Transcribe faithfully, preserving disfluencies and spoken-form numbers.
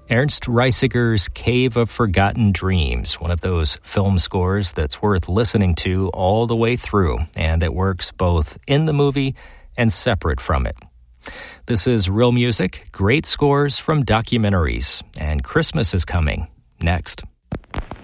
Ernst Reisiger's Cave of Forgotten Dreams, one of those film scores that's worth listening to all the way through and that works both in the movie and separate from it. This is Real Music, great scores from documentaries, and Christmas is coming next.